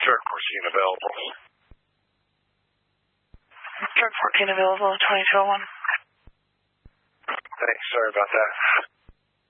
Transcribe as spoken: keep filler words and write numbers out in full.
Truck fourteen available. Truck fourteen available, twenty-two oh one. Thanks, sorry about that.